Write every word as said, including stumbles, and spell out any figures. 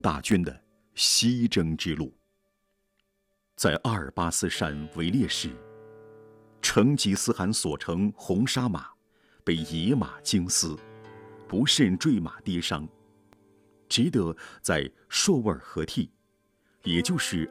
大军的西征之路。在阿尔巴斯山围猎时，成吉思汗所乘红沙马被野马惊撕，不慎坠马跌伤，只得在朔沃尔河替，也就是